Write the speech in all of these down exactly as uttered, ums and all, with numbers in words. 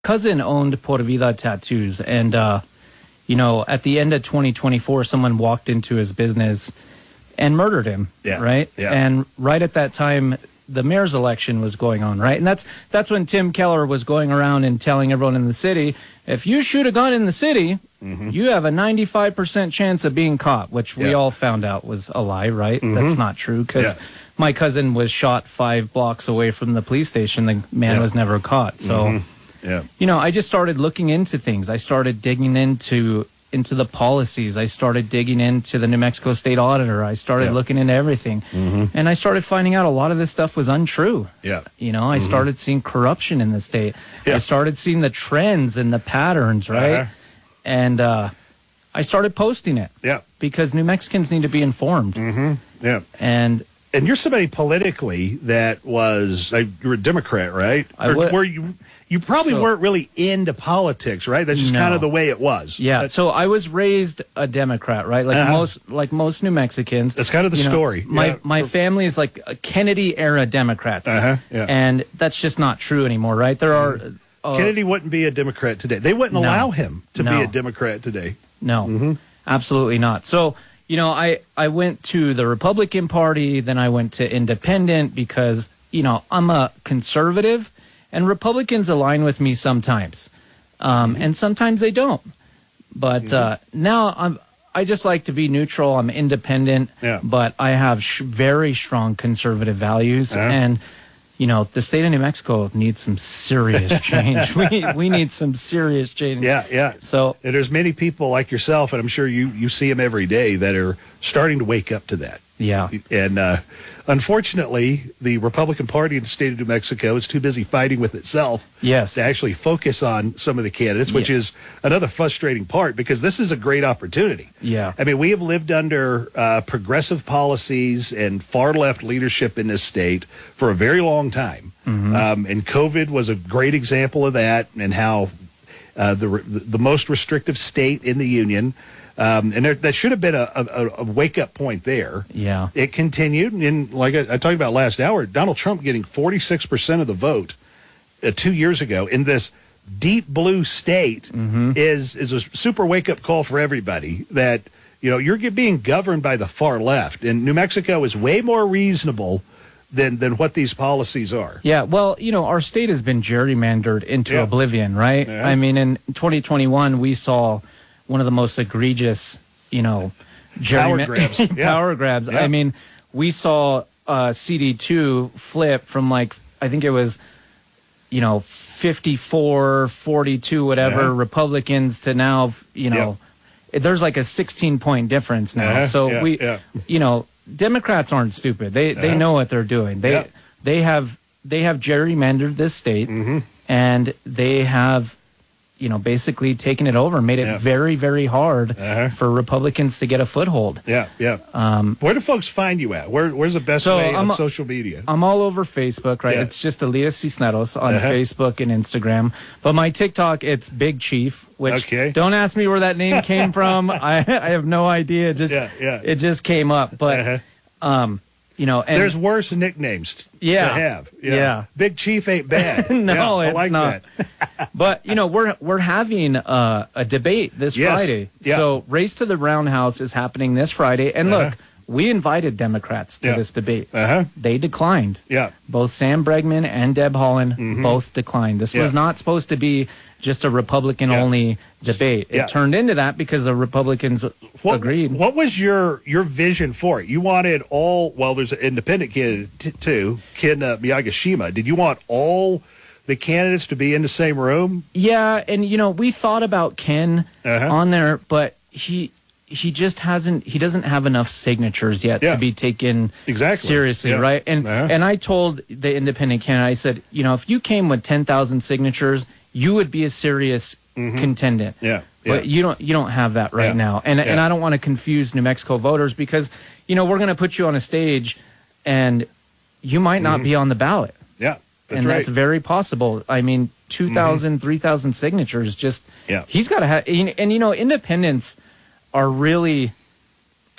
cousin owned Por Vida Tattoos, and uh, you know, at the end of twenty twenty-four, someone walked into his business and murdered him. Yeah. Right. Yeah. And right at that time, the mayor's election was going on. Right. And that's that's when Tim Keller was going around and telling everyone in the city, if you shoot a gun in the city, mm-hmm. you have a ninety-five percent chance of being caught, which we yeah. all found out was a lie. Right. Mm-hmm. That's not true, because yeah. my cousin was shot five blocks away from the police station. The man yeah. was never caught. So. Mm-hmm. Yeah. You know, I just started looking into things. I started digging into into the policies. I started digging into the New Mexico State Auditor. I started yeah. looking into everything. Mm-hmm. And I started finding out a lot of this stuff was untrue. Yeah. You know, I mm-hmm. started seeing corruption in the state. Yeah. I started seeing the trends and the patterns, right? Uh-huh. And uh, I started posting it. Yeah. Because New Mexicans need to be informed. Mm-hmm. Yeah. And and you're somebody politically that was, uh, you're a Democrat, right? I or, would, were you... You probably so, weren't really into politics, right? That's just no. kind of the way it was. Yeah. That's, so I was raised a Democrat, right? Like uh-huh. most, like most New Mexicans. That's kind of the you know, story. My yeah. my family is like Kennedy era Democrats, uh-huh. yeah. and that's just not true anymore, right? There are uh, Kennedy wouldn't be a Democrat today. They wouldn't no. allow him to no. be a Democrat today. No, mm-hmm. absolutely not. So you know, I I went to the Republican Party, then I went to Independent because you know I'm a conservative. And Republicans align with me sometimes, um, and sometimes they don't. But mm-hmm. uh, now I'm, I just like to be neutral. I'm independent, yeah. but I have sh- very strong conservative values. Uh-huh. And, you know, the state of New Mexico needs some serious change. we we need some serious change. Yeah, yeah. So and there's many people like yourself, and I'm sure you, you see them every day, that are starting to wake up to that. Yeah. And uh, unfortunately, the Republican Party in the state of New Mexico is too busy fighting with itself yes. to actually focus on some of the candidates, which yeah. is another frustrating part, because this is a great opportunity. Yeah. I mean, we have lived under uh, progressive policies and far-left leadership in this state for a very long time. Mm-hmm. Um, and COVID was a great example of that, and how uh, the the most restrictive state in the union. Um, and there, that should have been a, a, a wake-up point there. Yeah. It continued, and like I, I talked about last hour, Donald Trump getting forty-six percent of the vote uh, two years ago in this deep blue state mm-hmm. is is a super wake-up call for everybody that, you know, you're being governed by the far left, and New Mexico is way more reasonable than than what these policies are. Yeah, well, you know, our state has been gerrymandered into yeah. oblivion, right? Yeah. I mean, in twenty twenty-one, we saw one of the most egregious, you know, power grabs. Yeah. power grabs. Yeah. I mean, we saw uh, C D two flip from like, I think it was, you know, fifty-four, forty-two, whatever, uh-huh. Republicans to now, you know, yeah. there's like a sixteen point difference now. Uh-huh. So yeah. we, yeah. you know, Democrats aren't stupid. They uh-huh. they know what they're doing. They yeah. they have they have gerrymandered this state, mm-hmm. and they have, you know, basically taken it over, made it yeah. very, very hard uh-huh. for Republicans to get a foothold. Yeah, yeah. Um, Where do folks find you at? Where, where's the best so way I'm, on social media? I'm all over Facebook, right? Yeah. It's just Elias Cisneros on uh-huh. Facebook and Instagram. But my TikTok, it's Big Chief, which okay. don't ask me where that name came from. I, I have no idea. It just, yeah, yeah. it just came up. But, uh-huh. um, you know, and there's worse nicknames yeah, to have. Yeah. yeah. Big Chief ain't bad. no, yeah, it's I like not. that. But, you know, we're we're having uh, a debate this yes. Friday. Yeah. So Race to the Roundhouse is happening this Friday. And uh-huh. look, we invited Democrats to yeah. this debate. Uh-huh. They declined. Yeah. Both Sam Bregman and Deb Haaland mm-hmm. both declined. This yeah. was not supposed to be just a Republican-only yeah. debate. It yeah. turned into that because the Republicans what, agreed. What was your your vision for it? You wanted all, well, there's an independent candidate t- too, Ken uh, Miyagishima. Did you want all the candidates to be in the same room? Yeah, and, you know, we thought about Ken uh-huh. on there, but he... he just hasn't, he doesn't have enough signatures yet yeah. to be taken exactly. seriously, yeah. right? And uh-huh. and I told the independent candidate, I said, you know, if you came with ten thousand signatures, you would be a serious mm-hmm. contendant. Yeah. But yeah. you don't you don't have that right yeah. now. And yeah. and I don't want to confuse New Mexico voters because, you know, we're going to put you on a stage and you might not mm-hmm. be on the ballot. Yeah. That's and right. that's very possible. I mean, two thousand, mm-hmm. three thousand signatures, just, yeah. he's got to have, and, and, you know, independents are really...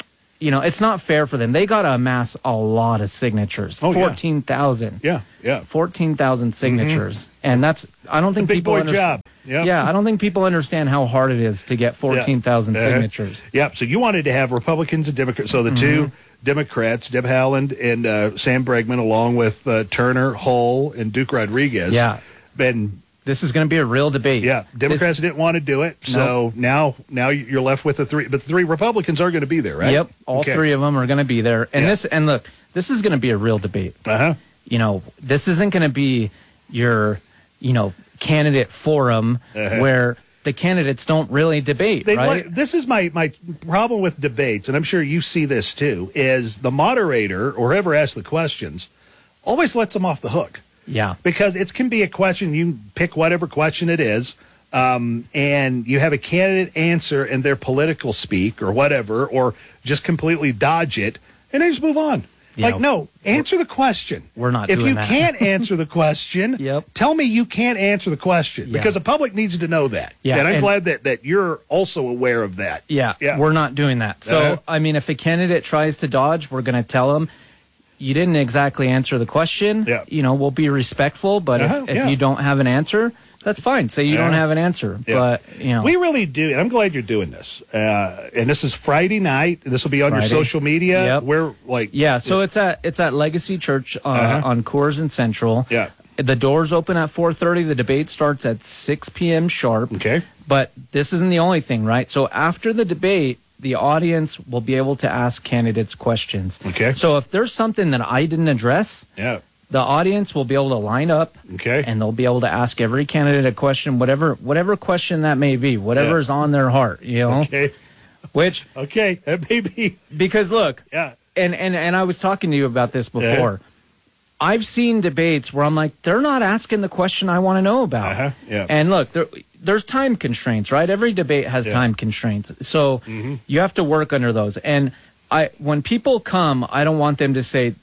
you know, it's not fair for them. They got to amass a lot of signatures. Oh, fourteen thousand. Yeah, yeah. fourteen thousand signatures. Mm-hmm. And that's, I don't it's think a big people boy understand. job. Yep. Yeah, I don't think people understand how hard it is to get fourteen thousand yeah. uh, signatures. Yep. So you wanted to have Republicans and Democrats. So the mm-hmm. two Democrats, Deb Haaland and uh, Sam Bregman, along with uh, Turner, Hull, and Duke Rodriguez. Yeah. And this is going to be a real debate. Yeah, Democrats this, didn't want to do it, so nope. now now you're left with the three. But the three Republicans are going to be there, right? Yep, all okay. three of them are going to be there. And yeah. this, and look, this is going to be a real debate. Uh huh. You know, this isn't going to be your, you know, candidate forum uh-huh. where the candidates don't really debate, they, right? Like, this is my my problem with debates, and I'm sure you see this too. Is the moderator or whoever asks the questions always lets them off the hook? Yeah. Because it can be a question, you pick whatever question it is, um, and you have a candidate answer in their political speak or whatever, or just completely dodge it, and they just move on. You like, know, no, answer the question. We're not if doing you that. can't answer the question, yep. tell me you can't answer the question, yeah. because the public needs to know that. Yeah, and I'm and, glad that, that you're also aware of that. Yeah, yeah. we're not doing that. So, uh-huh. I mean, if a candidate tries to dodge, we're going to tell them, you didn't exactly answer the question. Yeah. You know, we'll be respectful, but uh-huh, if, if yeah. you don't have an answer, that's fine. Say you uh-huh. don't have an answer. Yeah. But, you know. We really do. And I'm glad you're doing this. Uh, and this is Friday night. This will be on Friday. your social media. Yep. We're like. Yeah, so it's at it's at Legacy Church uh, uh-huh. on Coors and Central. Yeah. The doors open at four thirty. The debate starts at six p.m. sharp. Okay. But this isn't the only thing, right? So after the debate, the audience will be able to ask candidates questions. Okay. So if there's something that I didn't address, yeah, the audience will be able to line up. Okay. And they'll be able to ask every candidate a question, whatever whatever question that may be, whatever yeah. is on their heart, you know. Okay. Which okay, that may be because look, yeah, and and and I was talking to you about this before. Yeah. I've seen debates where I'm like, they're not asking the question I want to know about. Uh-huh. Yeah. And look, there, there's time constraints, right? Every debate has yeah. time constraints. So mm-hmm. you have to work under those. And I, when people come, I don't want them to say,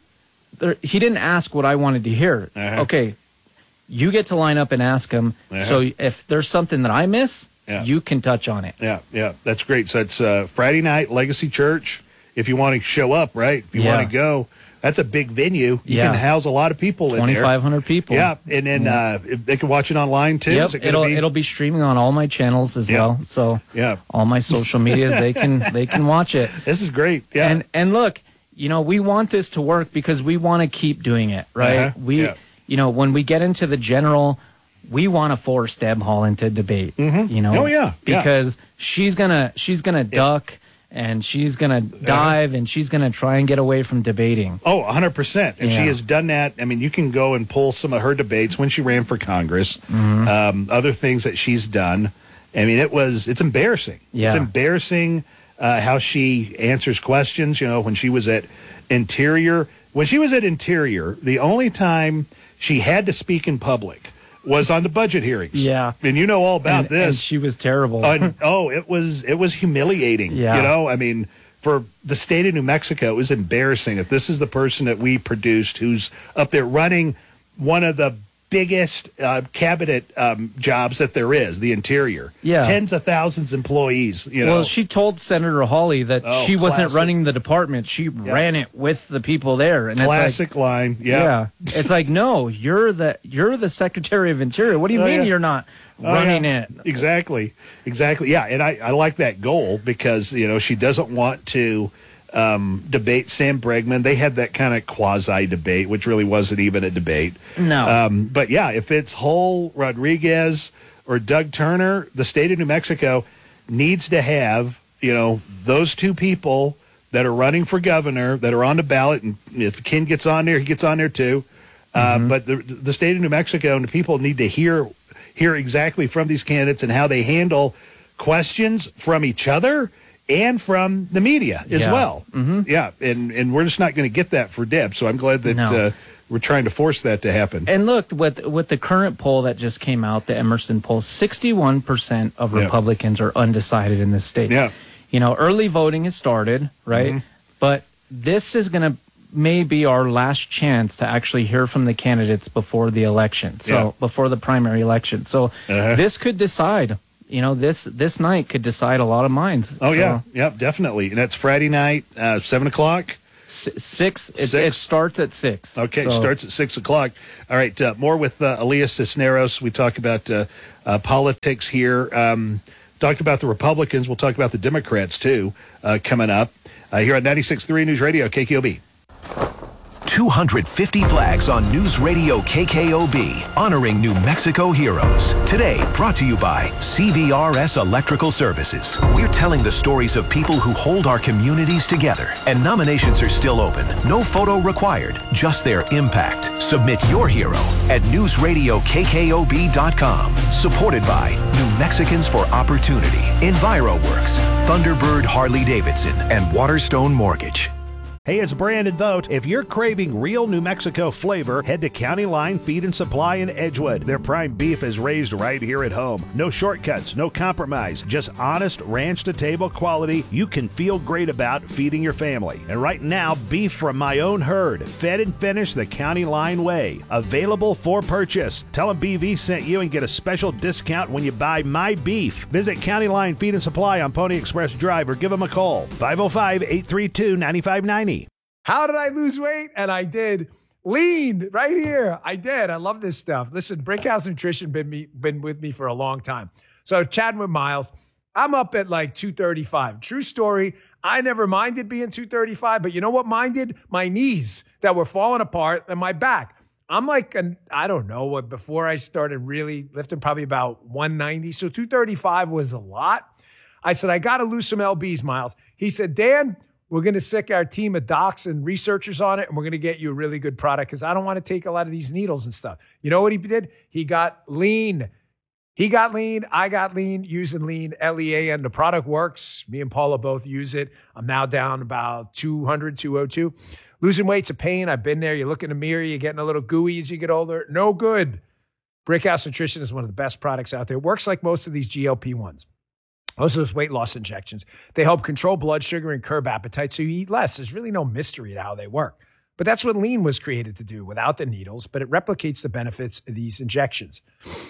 he didn't ask what I wanted to hear. Uh-huh. Okay, you get to line up and ask him. Uh-huh. So if there's something that I miss, yeah. you can touch on it. Yeah, yeah, that's great. So it's uh, Friday night, Legacy Church. If you want to show up, right? If you yeah. want to go. That's a big venue. You yeah. can house a lot of people in there. twenty-five hundred people. Yeah, and then yeah. Uh, they can watch it online too. Yep, it it'll be... it'll be streaming on all my channels as yeah. well. So yeah, all my social medias they can they can watch it. This is great. Yeah, and and look, you know, we want this to work because we want to keep doing it, right? Uh-huh. We, yeah. you know, when we get into the general, we want to force Deb Haaland to debate. Mm-hmm. You know, oh yeah, because yeah. she's gonna she's gonna yeah. duck. And she's going to dive, uh-huh. and she's going to try and get away from debating. Oh, one hundred percent. And yeah. she has done that. I mean, you can go and pull some of her debates when she ran for Congress, mm-hmm. um, other things that she's done. I mean, it was, it's embarrassing. Yeah. It's embarrassing uh, how she answers questions. You know, when she was at Interior, when she was at Interior, the only time she had to speak in public was on the budget hearings. Yeah. And you know all about and, this. And she was terrible. uh, oh, it was it was humiliating. Yeah. You know, I mean, for the state of New Mexico, it was embarrassing that this is the person that we produced who's up there running one of the biggest uh, cabinet um, jobs that there is, the Interior. Yeah. Tens of thousands of employees, you know. Well, she told Senator Hawley that oh, she wasn't classic. running the department. She yeah. ran it with the people there. And classic it's like, line. Yeah. Yeah. It's like, no, you're the you're the Secretary of Interior. What do you oh, mean yeah. you're not oh, running yeah. it? Exactly. Exactly. Yeah, and I, I like that goal because, you know, she doesn't want to um, debate Sam Bregman. They had that kind of quasi debate, which really wasn't even a debate. No. Um, but yeah, if it's Hull, Rodriguez, or Doug Turner, the state of New Mexico needs to have, you know, those two people that are running for governor, that are on the ballot. And if Ken gets on there, he gets on there too. Uh, mm-hmm. But the, the state of New Mexico and the people need to hear hear exactly from these candidates and how they handle questions from each other and from the media as yeah. well. Mm-hmm. Yeah, and, and we're just not going to get that for Deb. So I'm glad that no. uh, we're trying to force that to happen. And look, with with the current poll that just came out, the Emerson poll, sixty-one percent of Republicans yeah. are undecided in this state. Yeah. You know, early voting has started, right? Mm-hmm. But this is going to may be our last chance to actually hear from the candidates before the election. So yeah. before the primary election. So uh-huh. this could decide you know, this this night could decide a lot of minds. Oh, so, yeah. Yep, definitely. And that's Friday night, uh, seven o'clock? Six. It's, six. It starts at six. Okay, so. it starts at six o'clock. All right, uh, more with uh, Elias Cisneros. We talk about uh, uh, politics here. Um, talked about the Republicans. We'll talk about the Democrats, too, uh, coming up uh, here at ninety-six point three News Radio, K K O B. two hundred fifty flags on News Radio K K O B, honoring New Mexico heroes. Today, brought to you by C V R S Electrical Services. We're telling the stories of people who hold our communities together, and nominations are still open. No photo required, just their impact. Submit your hero at news radio k k o b dot com. Supported by New Mexicans for Opportunity, EnviroWorks, Thunderbird Harley Davidson, and Waterstone Mortgage. Hey, it's Brandon Vogt. If you're craving real New Mexico flavor, head to County Line Feed and Supply in Edgewood. Their prime beef is raised right here at home. No shortcuts, no compromise, just honest ranch-to-table quality you can feel great about feeding your family. And right now, beef from my own herd, fed and finished the County Line way. Available for purchase. Tell them B V sent you and get a special discount when you buy my beef. Visit County Line Feed and Supply on Pony Express Drive or give them a call. five oh five, eight three two, nine five nine zero. How did I lose weight? And I did. Lean right here. I did. I love this stuff. Listen, Brickhouse Nutrition been me been with me for a long time. So chatting with Miles, I'm up at like two thirty-five. True story. I never minded being two thirty-five, but you know what minded? My knees that were falling apart and my back. I'm like, an, I don't know what, before I started really lifting, probably about one ninety. So two thirty-five was a lot. I said, I got to lose some L Bs, Miles. He said, Dan, we're going to sick our team of docs and researchers on it, and we're going to get you a really good product because I don't want to take a lot of these needles and stuff. You know what he did? He got lean. He got lean. I got lean using lean, L E A N. The product works. Me and Paula both use it. I'm now down about two hundred, two oh two. Losing weight's a pain. I've been there. You look in the mirror, you're getting a little gooey as you get older. No good. Brickhouse Nutrition is one of the best products out there. It works like most of these G L P ones. Most of those weight loss injections, they help control blood sugar and curb appetite so you eat less. There's really no mystery to how they work. But that's what lean was created to do without the needles, but it replicates the benefits of these injections.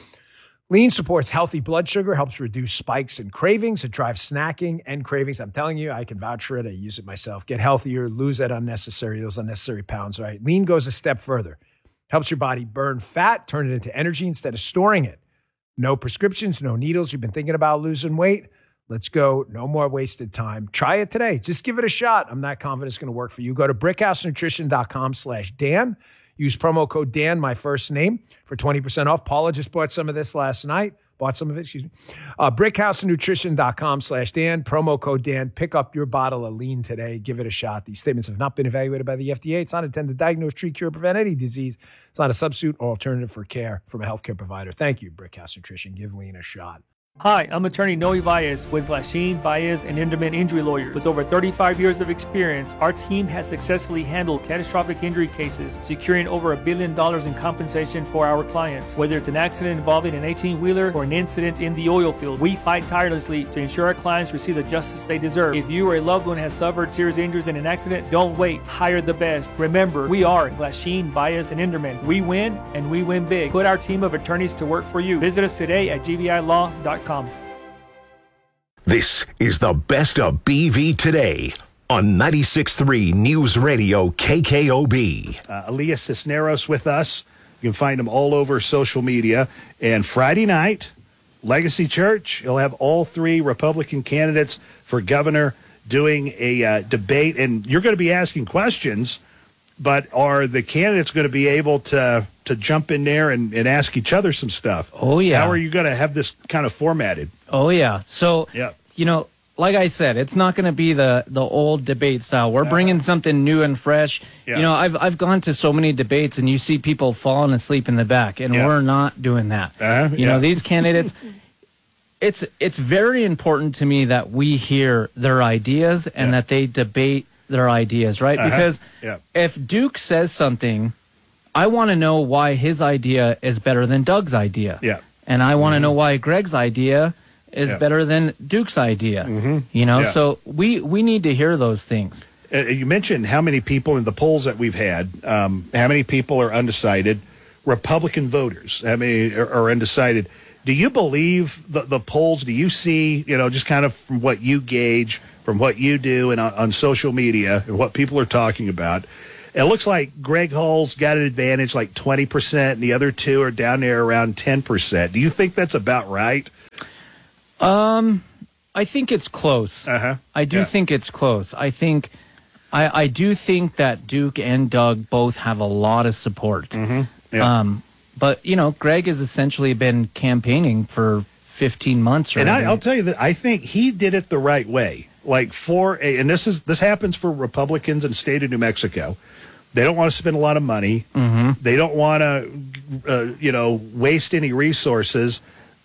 Lean supports healthy blood sugar, helps reduce spikes and cravings. It drives snacking and cravings. I'm telling you, I can vouch for it. I use it myself. Get healthier, lose that unnecessary, those unnecessary pounds, right? Lean goes a step further. Helps your body burn fat, turn it into energy instead of storing it. No prescriptions, no needles. You've been thinking about losing weight? Let's go. No more wasted time. Try it today. Just give it a shot. I'm not confident it's going to work for you. Go to brickhousenutrition.com slash Dan. Use promo code Dan, my first name, for twenty percent off. Paula just bought some of this last night. Bought some of it, excuse me. Uh, brickhousenutrition.com slash Dan. Promo code Dan. Pick up your bottle of lean today. Give it a shot. These statements have not been evaluated by the F D A. It's not intended to diagnose, treat, cure, prevent any disease. It's not a substitute or alternative for care from a healthcare provider. Thank you, Brickhouse Nutrition. Give lean a shot. Hi, I'm attorney Noe Baez with Glasheen, Baez, and Inderman Injury Lawyers. With over thirty-five years of experience, our team has successfully handled catastrophic injury cases, securing over a billion dollars in compensation for our clients. Whether it's an accident involving an eighteen-wheeler or an incident in the oil field, we fight tirelessly to ensure our clients receive the justice they deserve. If you or a loved one has suffered serious injuries in an accident, don't wait. Hire the best. Remember, we are Glasheen, Baez, and Inderman. We win, and we win big. Put our team of attorneys to work for you. Visit us today at g v i law dot com. This is the best of B V today on ninety-six point three News Radio K K O B. Uh, Elias Cisneros with us. You can find him all over social media. And Friday night, Legacy Church, he'll have all three Republican candidates for governor doing a uh, debate. And you're going to be asking questions, but are the candidates going to be able to to jump in there and, and ask each other some stuff? Oh, yeah. How are you going to have this kind of formatted? Oh, yeah. So, yeah. you know, like I said, it's not going to be the, the old debate style. We're bringing something new and fresh. Yeah. You know, I've I've gone to so many debates, and you see people falling asleep in the back, and Yeah. we're not doing that. Uh-huh, you yeah. know, these candidates, it's it's very important to me that we hear their ideas and Yeah. that they debate their ideas, right? Uh-huh, Because yeah. if Duke says something, I want to know why his idea is better than Doug's idea. Yeah. And I want to know why Greg's idea is Yeah. better than Duke's idea. You know, Yeah. so we, we need to hear those things. Uh, you mentioned how many people in the polls that we've had, um, how many people are undecided, Republican voters, how many are, are undecided. Do you believe the, the polls? Do you see, you know, just kind of from what you gauge, from what you do and on, on social media and what people are talking about, it looks like Greg Hull's got an advantage like twenty percent and the other two are down there around ten percent. Do you think that's about right? Um, I think it's close. Uh-huh. I do Yeah. think it's close. I think, I, I do think that Duke and Doug both have a lot of support. Mm-hmm. Yeah. Um, but, you know, Greg has essentially been campaigning for fifteen months right And I, now. I'll tell you that I think he did it the right way. Like for a, and this is this happens for Republicans in the state of New Mexico. They don't want to spend a lot of money. Mm-hmm. They don't want to, uh, you know, waste any resources.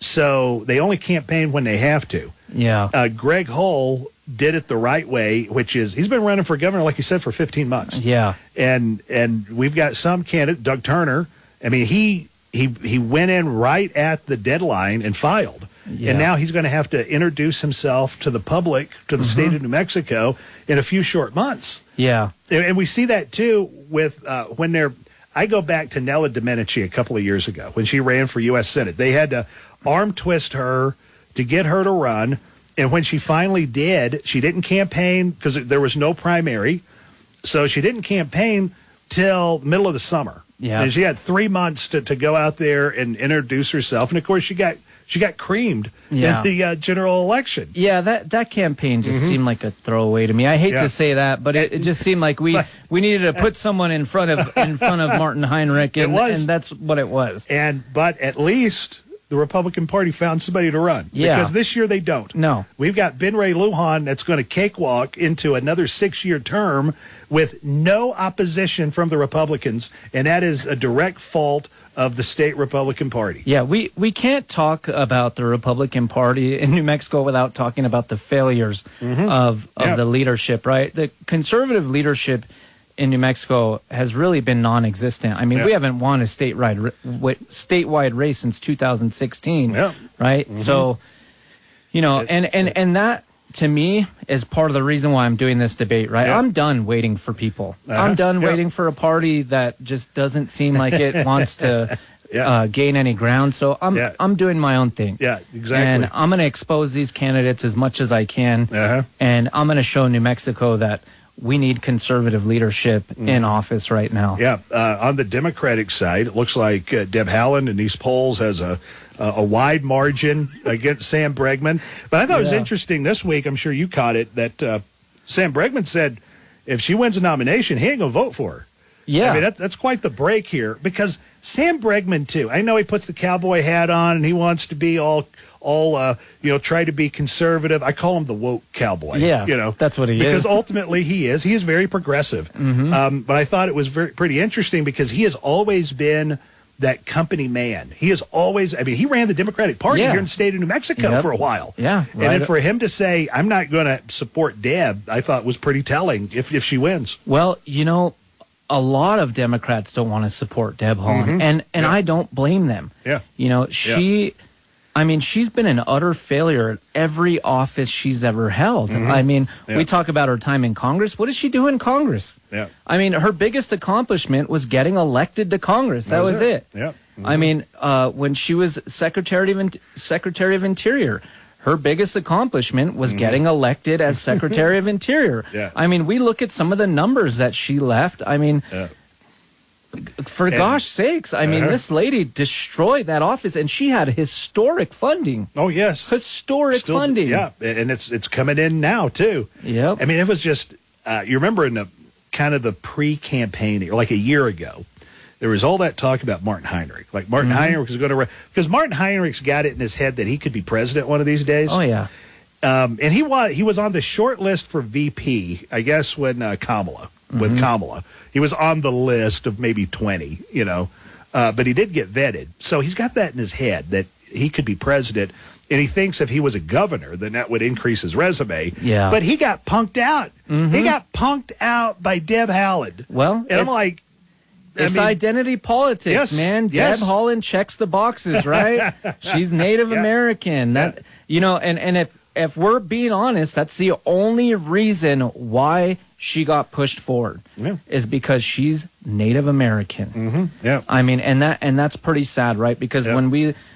So they only campaign when they have to. Yeah. Uh, Greg Hull did it the right way, which is he's been running for governor, like you said, for fifteen months. Yeah. And and we've got some candidate, Doug Turner. I mean, he he he went in right at the deadline and filed. Yeah. And now he's going to have to introduce himself to the public, to the Mm-hmm. state of New Mexico in a few short months. Yeah. And and we see that, too, with uh, when they're – I go back to Nella Domenici a couple of years ago when she ran for U S Senate. They had to arm twist her to get her to run. And when she finally did, she didn't campaign because there was no primary. So she didn't campaign till middle of the summer. Yeah. And she had three months to, to go out there and introduce herself. And, of course, she got she got creamed Yeah. in the uh, general election. Yeah, that, that campaign just seemed like a throwaway to me. I hate Mm-hmm. Yeah. to say that, but it, it just seemed like we, But- we needed to put someone in front of in front of Martin Heinrich, and, It was. and that's what it was. And but at least the Republican Party found somebody to run. Yeah. Because this year they don't. No. We've got Ben Ray Lujan that's going to cakewalk into another six-year term with no opposition from the Republicans, and that is a direct fault of the state Republican Party. Yeah, we, we can't talk about the Republican Party in New Mexico without talking about the failures of, of Yeah. the leadership, right? The conservative leadership in New Mexico has really been non-existent. I mean, Yeah. we haven't won a statewide, ra- wa- statewide race since two thousand sixteen, Yeah. right? So, you know, It- and, and, and that, to me, is part of the reason why I'm doing this debate, right? Yeah. I'm done waiting for people. Uh-huh. I'm done Yeah. waiting for a party that just doesn't seem like it wants to Yeah. uh, gain any ground. So I'm Yeah. I'm doing my own thing. Yeah, exactly. And I'm going to expose these candidates as much as I can. Uh-huh. And I'm going to show New Mexico that we need conservative leadership in office right now. Yeah, uh, on the Democratic side, it looks like uh, Deb Haaland in these polls has a uh, a wide margin against Sam Bregman. But I thought it was Yeah. interesting this week, I'm sure you caught it, that uh, Sam Bregman said if she wins a nomination, he ain't going to vote for her. Yeah. I mean, that, that's quite the break here because Sam Bregman, too, I know he puts the cowboy hat on and he wants to be all, all uh, you know, try to be conservative. I call him the woke cowboy. Yeah, you know, that's what he because is. Because ultimately he is. He is very progressive. Mm-hmm. Um, but I thought it was very pretty interesting because he has always been that company man. He has always, I mean, he ran the Democratic Party Yeah. here in the state of New Mexico Yep. for a while. Yeah, And right. then for him to say, I'm not going to support Deb, I thought was pretty telling if, if she wins. Well, you know, a lot of Democrats don't want to support Deb Haaland, and and Yeah. I don't blame them. Yeah. You know, she, I mean, she's been an utter failure at every office she's ever held. I mean, Yeah. we talk about her time in Congress. What does she do in Congress? Yeah. I mean, her biggest accomplishment was getting elected to Congress. That, That was was it. it. Yeah. I mean, uh, when she was Secretary of In- Secretary of Interior, her biggest accomplishment was getting elected as Secretary of Interior. Mm-hmm. Yeah. I mean, we look at some of the numbers that she left. I mean, Yeah. for gosh sakes, I mean, Uh-huh. this lady destroyed that office, and she had historic funding. Oh, yes. Historic Still- funding. Yeah, and it's it's coming in now too. Yep. I mean, it was just uh, you remember in the kind of the pre-campaign, like a year ago, there was all that talk about Martin Heinrich. Like Martin Mm-hmm. Heinrich was going to because Martin Heinrich's got it in his head that he could be president one of these days. Oh yeah. Um, and he was he was on the short list for V P, I guess, when uh, Kamala with Mm-hmm. Kamala, he was on the list of maybe twenty, you know, uh, but he did get vetted, so he's got that in his head that he could be president, and he thinks if he was a governor, then that would increase his resume. Yeah. but he got punked out. He got punked out by Deb Haaland. Well, and I'm it's- like, I It's mean, identity politics, Yes, man. yes. Deb Haaland checks the boxes, right? She's Native Yeah. American. That Yeah. you know, and, and if if we're being honest, that's the only reason why she got pushed forward Yeah. is because she's Native American. Mm-hmm. yeah, I mean, and that and that's pretty sad, right? Because Yeah. when we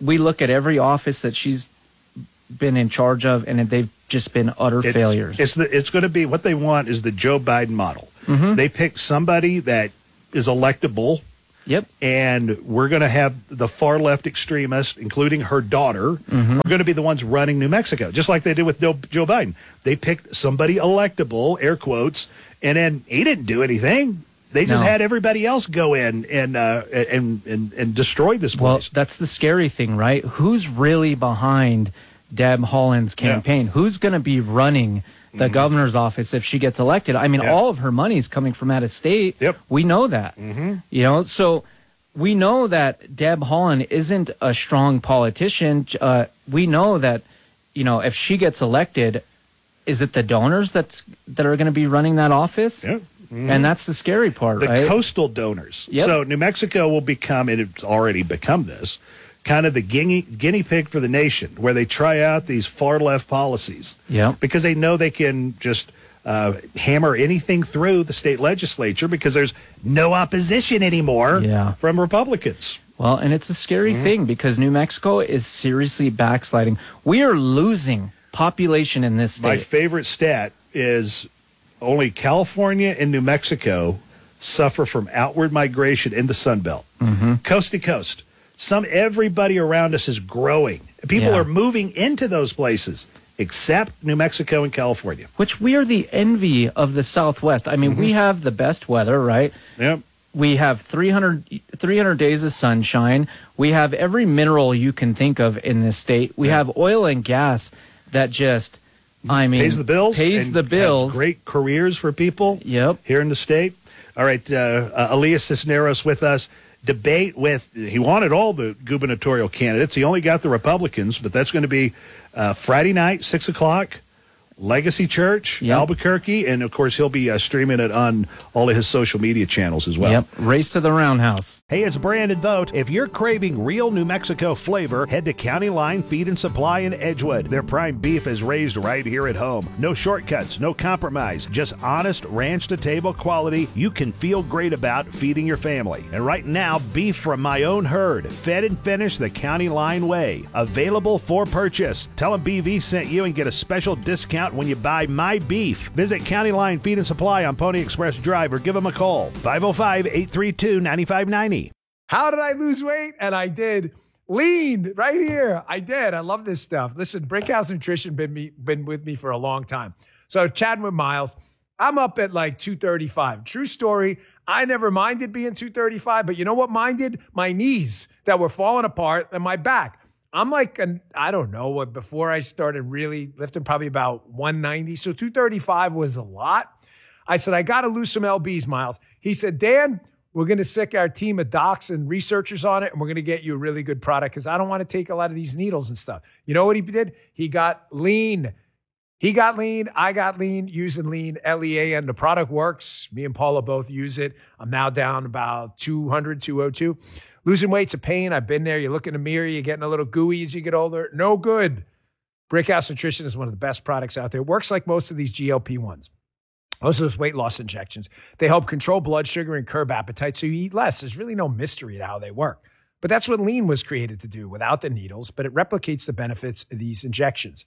we look at every office that she's been in charge of, and they've just been utter it's, failures. It's the, it's going to be what they want is the Joe Biden model. Mm-hmm. They pick somebody that is electable. Yep. And we're going to have the far left extremists, including her daughter, mm-hmm. are going to be the ones running New Mexico, just like they did with Joe Biden. They picked somebody electable, air quotes, and then he didn't do anything. They just no. had everybody else go in and uh, and, and and destroy this place. Well, that's the scary thing, right? Who's really behind Deb Haaland's campaign? Yeah. Who's going to be running the mm-hmm. governor's office if she gets elected? I mean, yep. all of her money is coming from out of state. Yep. We know that. Mm-hmm. You know, so we know that Deb Haaland isn't a strong politician. Uh, we know that, you know, if she gets elected, is it the donors that's that are going to be running that office? Yep. Mm-hmm. And that's the scary part, the right? The coastal donors. Yep. So New Mexico will become, and it's already become this, kind of the guinea, guinea pig for the nation, where they try out these far-left policies. Yeah. Because they know they can just uh, hammer anything through the state legislature because there's no opposition anymore yeah. from Republicans. Well, and it's a scary mm-hmm. thing because New Mexico is seriously backsliding. We are losing population in this state. My favorite stat is only California and New Mexico suffer from outward migration in the Sun Belt, mm-hmm. coast to coast. Some everybody around us is growing. People yeah. are moving into those places, except New Mexico and California. Which we are the envy of the Southwest. I mean, mm-hmm. we have the best weather, right? Yep. We have three hundred, three hundred days of sunshine. We have every mineral you can think of in this state. We yep. have oil and gas that just, I mean, pays the bills. Pays and the bills. Great careers for people. Yep. Here in the state. All right, uh, uh, Elias Cisneros with us. Debate with, he wanted all the gubernatorial candidates. He only got the Republicans, but that's going to be uh, Friday night, six o'clock, Legacy Church, yep. Albuquerque, and of course he'll be uh, streaming it on all of his social media channels as well. Yep, race to the roundhouse. Hey, it's Brandon Vogt. If you're craving real New Mexico flavor, head to County Line Feed and Supply in Edgewood. Their prime beef is raised right here at home. No shortcuts, no compromise, just honest ranch-to-table quality you can feel great about feeding your family. And right now, beef from my own herd, fed and finished the County Line way, available for purchase. Tell them B V sent you and get a special discount when you buy my beef. Visit County Line Feed and Supply on Pony Express Drive or give them a call, five oh five, eight three two, nine five nine zero. How did I lose weight? And I did. Lean right here. I did. I love this stuff. Listen, Brickhouse Nutrition been me been with me for a long time. So chatting with Miles, I'm up at like two thirty-five. True story. I never minded being two thirty-five, but you know what minded? My knees that were falling apart and my back. I'm like, an, I don't know, what before I started really lifting, probably about one ninety. So two thirty-five was a lot. I said, I got to lose some L Bs, Miles. He said, Dan, we're going to sick our team of docs and researchers on it, and we're going to get you a really good product because I don't want to take a lot of these needles and stuff. You know what he did? He got lean. He got lean. I got lean using lean, L E A N. The product works. Me and Paula both use it. I'm now down about two hundred, two oh two. Losing weight's a pain. I've been there. You look in the mirror, you're getting a little gooey as you get older. No good. Brickhouse Nutrition is one of the best products out there. It works like most of these G L P ones. Most of those weight loss injections. They help control blood sugar and curb appetite so you eat less. There's really no mystery to how they work. But that's what lean was created to do without the needles, but it replicates the benefits of these injections.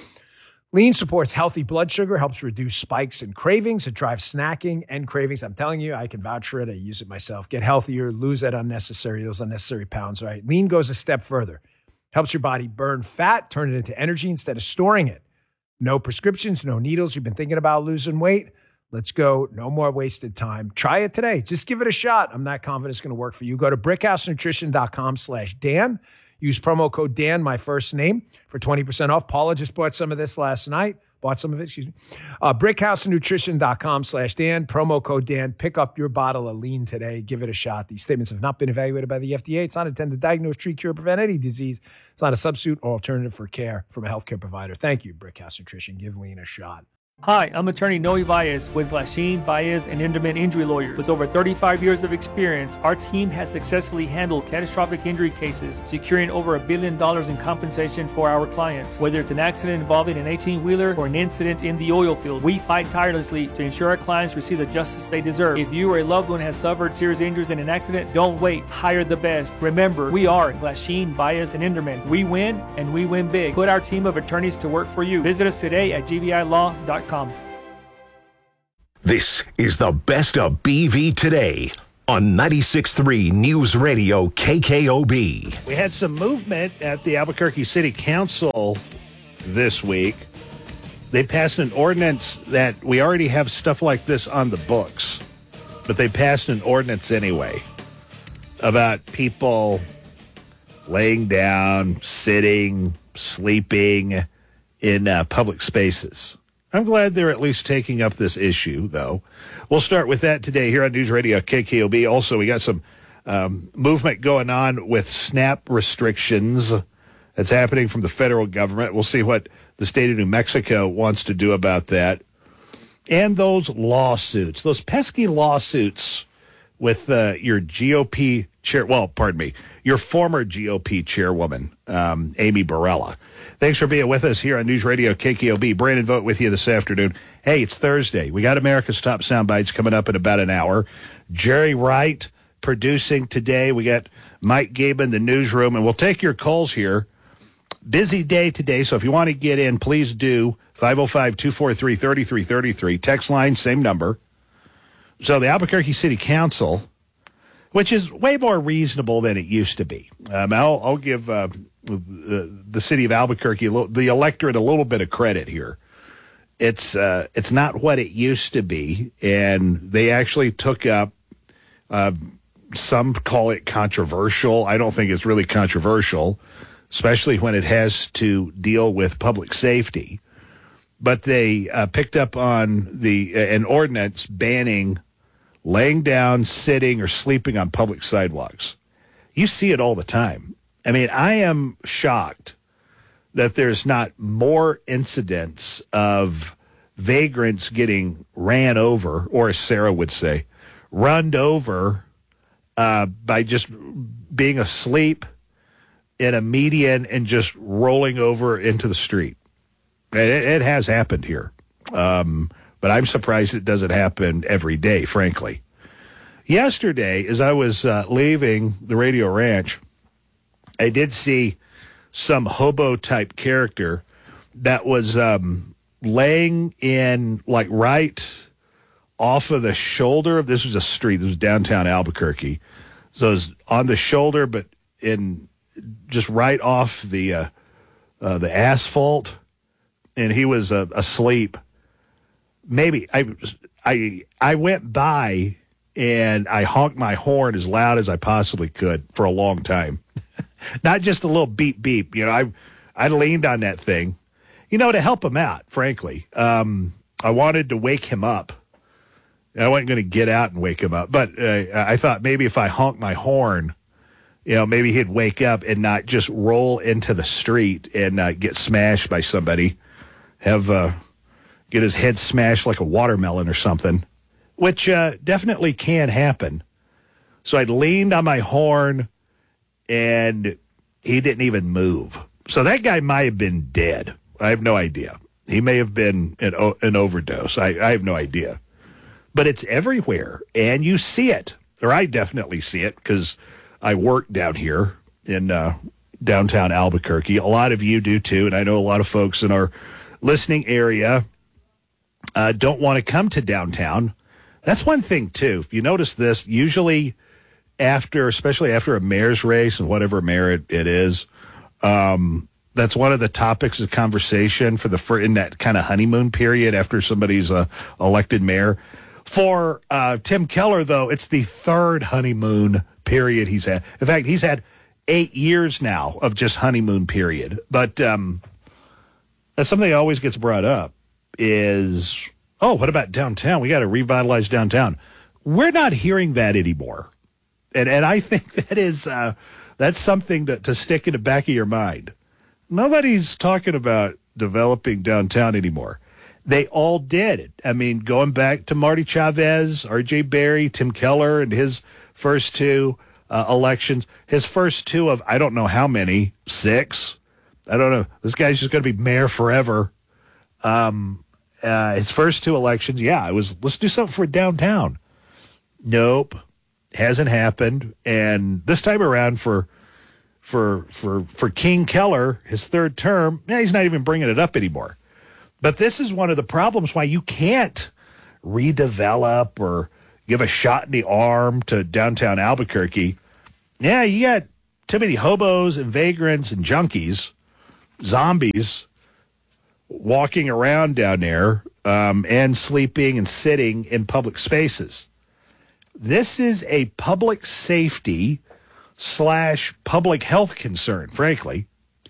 Lean supports healthy blood sugar, helps reduce spikes and cravings. It drives snacking and cravings. I'm telling you, I can vouch for it. I use it myself. Get healthier, lose that unnecessary, those unnecessary pounds, right? Lean goes a step further. Helps your body burn fat, turn it into energy instead of storing it. No prescriptions, no needles. You've been thinking about losing weight? Let's go. No more wasted time. Try it today. Just give it a shot. I'm not confident it's going to work for you. Go to brickhousenutrition.com slash Dan. Use promo code Dan, my first name, for twenty percent off. Paula just bought some of this last night. Bought some of it, excuse me. Uh, brickhousenutrition.com slash Dan. Promo code Dan. Pick up your bottle of lean today. Give it a shot. These statements have not been evaluated by the F D A. It's not intended to diagnose, treat, cure, or prevent any disease. It's not a substitute or alternative for care from a healthcare provider. Thank you, Brickhouse Nutrition. Give lean a shot. Hi, I'm attorney Noe Baez with Lasheen, Baez, and Inderman Injury Lawyers. With over thirty-five years of experience, our team has successfully handled catastrophic injury cases, securing over a billion dollars in compensation for our clients. Whether it's an accident involving an eighteen-wheeler or an incident in the oil field, we fight tirelessly to ensure our clients receive the justice they deserve. If you or a loved one has suffered serious injuries in an accident, don't wait. Hire the best. Remember, we are Lasheen, Baez, and Inderman. We win, and we win big. Put our team of attorneys to work for you. Visit us today at g b i law dot com. This is the best of B V today on ninety-six point three News Radio K K O B. We had some movement at the Albuquerque City Council this week. They passed an ordinance that we already have stuff like this on the books, but they passed an ordinance anyway about people laying down, sitting, sleeping in uh, public spaces. I'm glad they're at least taking up this issue, though. We'll start with that today here on News Radio K K O B. Also, we got some um, movement going on with SNAP restrictions that's happening from the federal government. We'll see what the state of New Mexico wants to do about that. And those lawsuits, those pesky lawsuits with uh, your G O P chair, well, pardon me, your former G O P chairwoman, um, Amy Barella. Thanks for being with us here on News Radio K K O B. Brandon Vogt with you this afternoon. Hey, it's Thursday. We got America's Top Soundbites coming up in about an hour. Jerry Wright producing today. We got Mike Gabe in the newsroom, and we'll take your calls here. Busy day today, so if you want to get in, please do. five oh five, two four three, three three three three. Text line, same number. So the Albuquerque City Council, which is way more reasonable than it used to be. Um, I'll, I'll give uh, the, the city of Albuquerque, a little, the electorate, a little bit of credit here. It's uh, it's not what it used to be, and they actually took up, uh, some call it controversial. I don't think it's really controversial, especially when it has to deal with public safety. But they uh, picked up on the uh, an ordinance banning laying down, sitting, or sleeping on public sidewalks. You see it all the time. I mean, I am shocked that there's not more incidents of vagrants getting ran over, or as Sarah would say, runned over uh, by just being asleep in a median and just rolling over into the street. It, it has happened here. Um But I'm surprised it doesn't happen every day, frankly. Yesterday, as I was uh, leaving the Radio Ranch, I did see some hobo-type character that was um, laying in, like, right off of the shoulder of, this was a street, this was downtown Albuquerque. So it was on the shoulder, but in just right off the, uh, uh, the asphalt, and he was uh, asleep. Maybe I, I, I went by and I honked my horn as loud as I possibly could for a long time. Not just a little beep beep. You know, I, I leaned on that thing, you know, to help him out, frankly. Um, I wanted to wake him up. I wasn't going to get out and wake him up, but uh, I thought maybe if I honked my horn, you know, maybe he'd wake up and not just roll into the street and uh, get smashed by somebody, have, uh, get his head smashed like a watermelon or something, which uh, definitely can happen. So I leaned on my horn, and he didn't even move. So that guy might have been dead. I have no idea. He may have been an, an overdose. I, I have no idea. But it's everywhere, and you see it, or I definitely see it, because I work down here in uh, downtown Albuquerque. A lot of you do, too, and I know a lot of folks in our listening area Uh, don't want to come to downtown. That's one thing, too. If you notice this, usually after, especially after a mayor's race and whatever mayor it, it is, um, that's one of the topics of conversation for the for in that kind of honeymoon period after somebody's uh, elected mayor. For uh, Tim Keller, though, it's the third honeymoon period he's had. In fact, he's had eight years now of just honeymoon period. But um, that's something that always gets brought up. Is, oh, what about downtown? We got to revitalize downtown. We're not hearing that anymore. And and I think that is, uh, that's something to, to stick in the back of your mind. Nobody's talking about developing downtown anymore. They all did. I mean, going back to Marty Chavez, R J Berry, Tim Keller, and his first two uh, elections, his first two of I don't know how many, six. I don't know. This guy's just going to be mayor forever. Um, uh, his first two elections, yeah, it was, let's do something for downtown. Nope. Hasn't happened. And this time around for for for for King Keller, his third term, yeah, he's not even bringing it up anymore. But this is one of the problems why you can't redevelop or give a shot in the arm to downtown Albuquerque. Yeah, you got too many hobos and vagrants and junkies, zombies, walking around down there um, and sleeping and sitting in public spaces. This is a public safety slash public health concern, frankly.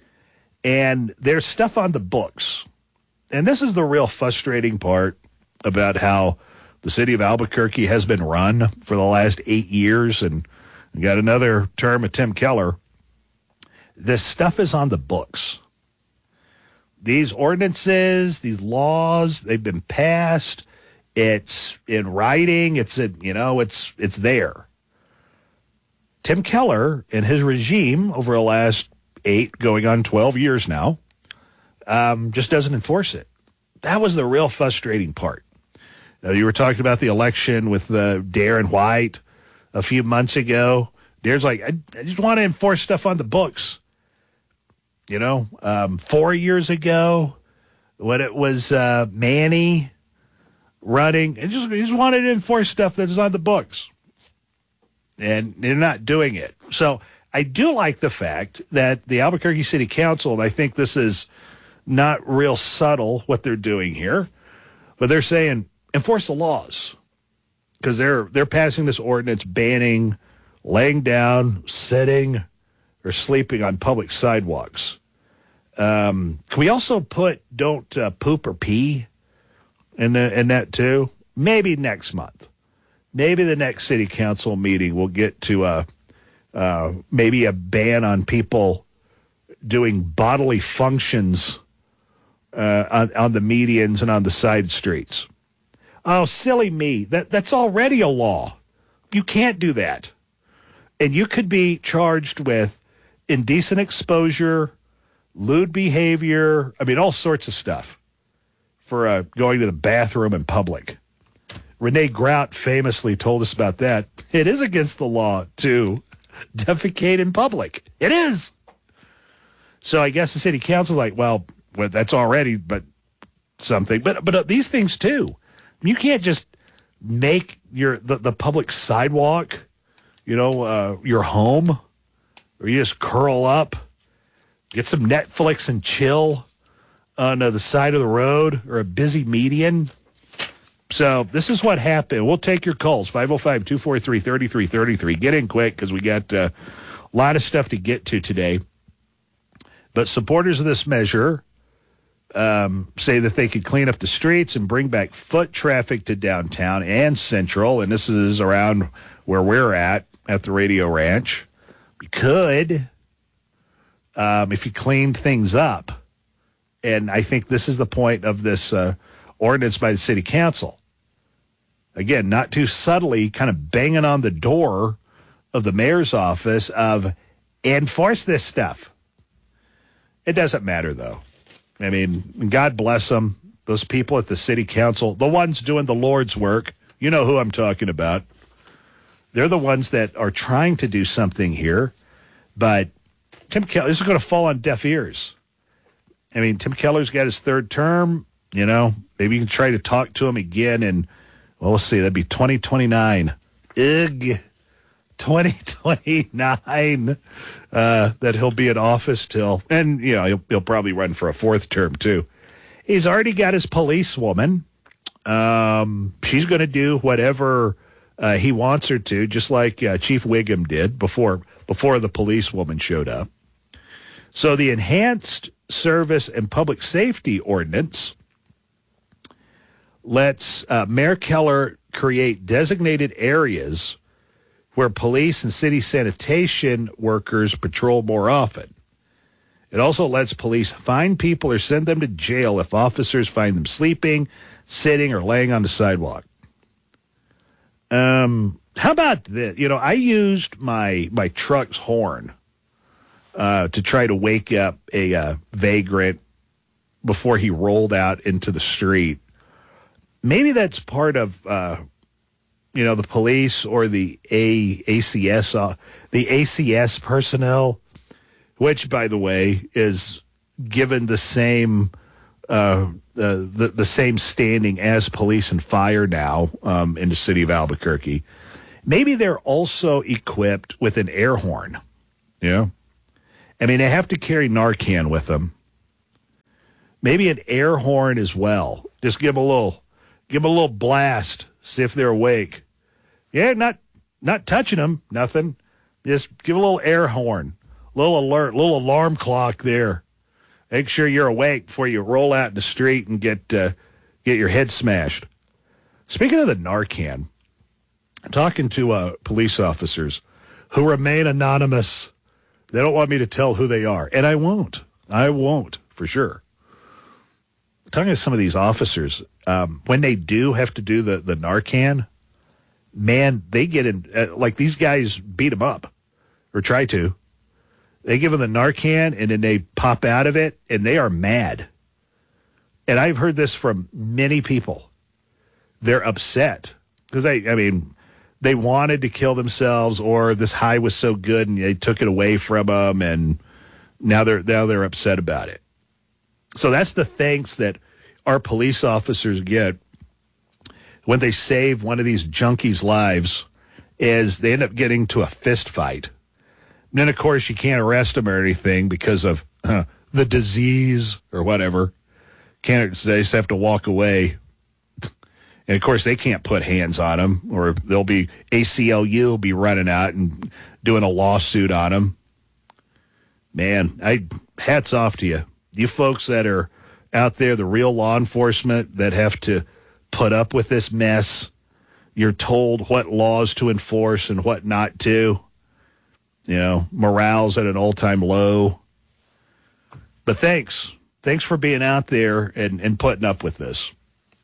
And there's stuff on the books. And this is the real frustrating part about how the city of Albuquerque has been run for the last eight years. And we got another term of Tim Keller. This stuff is on the books. These ordinances, these laws, they've been passed. It's in writing. It's in, you know, it's it's there. Tim Keller and his regime over the last eight, going on twelve years now, um, just doesn't enforce it. That was the real frustrating part. Now, you were talking about the election with uh, Darren White a few months ago. Darren's like, I, I just want to enforce stuff on the books. You know, um, four years ago, when it was uh, Manny running, and just, he just wanted to enforce stuff that's on the books. And they're not doing it. So I do like the fact that the Albuquerque City Council, and I think this is not real subtle what they're doing here, but they're saying enforce the laws, because they're they're passing this ordinance banning laying down, sitting, or sleeping on public sidewalks. Um, can we also put don't uh, poop or pee in, the, in that too? Maybe next month. Maybe the next city council meeting will get to a, uh, maybe a ban on people doing bodily functions uh, on, on the medians and on the side streets. Oh, silly me. That That's already a law. You can't do that. And you could be charged with indecent exposure, lewd behavior, I mean, all sorts of stuff for uh, going to the bathroom in public. Renee Grout famously told us about that. It is against the law to defecate in public. It is. So I guess the city council's like, well, well that's already but something. But but uh, these things, too. You can't just make your the, the public sidewalk, you know, uh, your home, or you just curl up, get some Netflix and chill on uh, the side of the road or a busy median. So this is what happened. We'll take your calls, five oh five, two four three, three three three three. Get in quick because we got uh, a lot of stuff to get to today. But supporters of this measure um, say that they could clean up the streets and bring back foot traffic to downtown and Central, and this is around where we're at, at the Radio Ranch. We could, um, if you cleaned things up. And I think this is the point of this uh, ordinance by the city council. Again, not too subtly kind of banging on the door of the mayor's office of enforce this stuff. It doesn't matter, though. I mean, God bless them, those people at the city council, the ones doing the Lord's work. You know who I'm talking about. They're the ones that are trying to do something here. But Tim Keller, this is going to fall on deaf ears. I mean, Tim Keller's got his third term. You know, maybe you can try to talk to him again and, well, let's see, that'd be twenty twenty-nine. Ugh. twenty twenty-nine uh, that he'll be in office till, and, you know, he'll, he'll probably run for a fourth term, too. He's already got his policewoman. Um, she's going to do whatever uh, he wants her to, just like uh, Chief Wiggum did before, before the policewoman showed up. So the Enhanced Service and Public Safety Ordinance lets uh, Mayor Keller create designated areas where police and city sanitation workers patrol more often. It also lets police find people or send them to jail if officers find them sleeping, sitting, or laying on the sidewalk. Um, how about this? You know, I used my my truck's horn uh, to try to wake up a uh, vagrant before he rolled out into the street. Maybe that's part of, uh, you know, the police or the A- ACS, uh, the A C S personnel, which, by the way, is given the same uh, uh, the the same standing as police and fire now um, in the city of Albuquerque. Maybe they're also equipped with an air horn. Yeah, I mean, they have to carry Narcan with them. Maybe an air horn as well. Just give them a little, give them a little blast. See if they're awake. Yeah, not not touching them, nothing. Just give a little air horn, little alert, little alarm clock there. Make sure you're awake before you roll out in the street and get uh, get your head smashed. Speaking of the Narcan, I'm talking to uh, police officers who remain anonymous. They don't want me to tell who they are, and I won't. I won't, for sure. Talking to some of these officers, um, when they do have to do the, the Narcan, man, they get in, uh, like these guys beat them up, or try to. They give them the Narcan, and then they pop out of it, and they are mad. And I've heard this from many people. They're upset. Because, they, I mean, they wanted to kill themselves, or this high was so good, and they took it away from them, and now they're now they're upset about it. So that's the thanks that our police officers get when they save one of these junkies' lives, is they end up getting to a fist fight. And then, of course, you can't arrest them or anything because of uh, the disease or whatever. Can't, they just have to walk away. And, of course, they can't put hands on them, or they'll be, A C L U will be running out and doing a lawsuit on them. Man, I hats off to you. You folks that are out there, the real law enforcement that have to put up with this mess. You're told what laws to enforce and what not to. You know, morale's at an all-time low. But thanks. Thanks for being out there and, and putting up with this.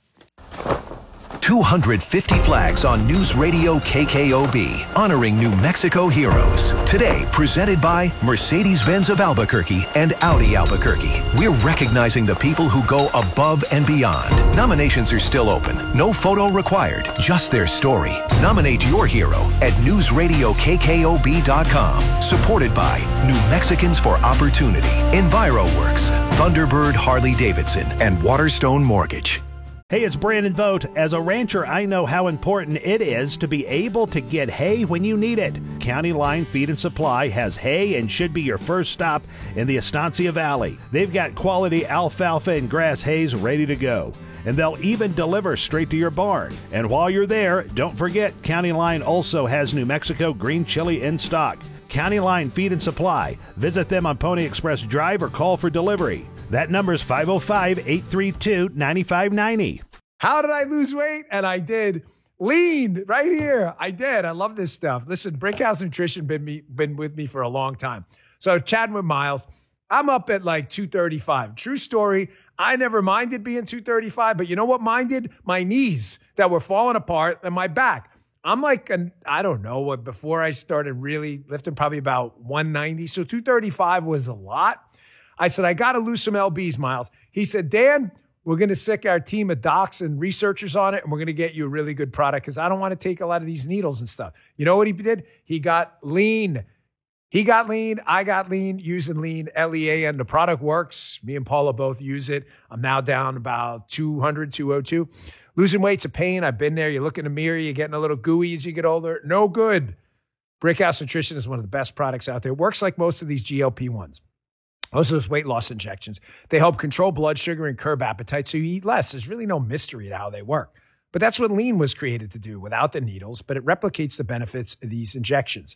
two hundred fifty flags on News Radio K K O B, honoring New Mexico heroes. Today, presented by Mercedes-Benz of Albuquerque and Audi Albuquerque. We're recognizing the people who go above and beyond. Nominations are still open. No photo required, just their story. Nominate your hero at news radio k k o b dot com. Supported by New Mexicans for Opportunity, EnviroWorks, Thunderbird Harley Davidson, and Waterstone Mortgage. Hey, it's Brandon Vogt. As a rancher, I know how important it is to be able to get hay when you need it. County Line Feed and Supply has hay and should be your first stop in the Estancia Valley. They've got quality alfalfa and grass hays ready to go, and they'll even deliver straight to your barn. And while you're there, don't forget County Line also has New Mexico green chili in stock. County Line Feed and Supply. Visit them on Pony Express Drive or call for delivery. That number is five oh five, eight three two, nine five nine oh. How did I lose weight? And I did. Lean right here. I did. I love this stuff. Listen, Brickhouse Nutrition been me been with me for a long time. So chatting with Miles, I'm up at like two thirty-five. True story. I never minded being two thirty-five, but you know what minded? My knees that were falling apart and my back. I'm like, an, I don't know, what before I started really lifting, probably about one ninety. So two thirty-five was a lot. I said, I got to lose some L Bs, Miles. He said, Dan, we're going to sick our team of docs and researchers on it, and we're going to get you a really good product because I don't want to take a lot of these needles and stuff. You know what he did? He got lean. He got lean. I got lean using lean, L E A N. The product works. Me and Paula both use it. I'm now down about two hundred, two oh two. Losing weight's a pain. I've been there. You look in the mirror, you're getting a little gooey as you get older. No good. Brickhouse Nutrition is one of the best products out there. It works like most of these G L P ones. Most of those weight loss injections, they help control blood sugar and curb appetite so you eat less. There's really no mystery to how they work. But that's what lean was created to do without the needles, but it replicates the benefits of these injections.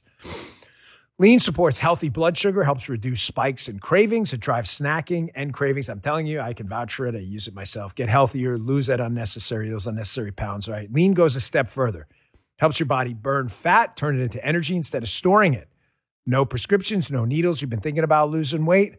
Lean supports healthy blood sugar, helps reduce spikes and cravings. It drives snacking and cravings. I'm telling you, I can vouch for it. I use it myself. Get healthier, lose that unnecessary, those unnecessary pounds, right? Lean goes a step further. Helps your body burn fat, turn it into energy instead of storing it. No prescriptions, no needles. You've been thinking about losing weight?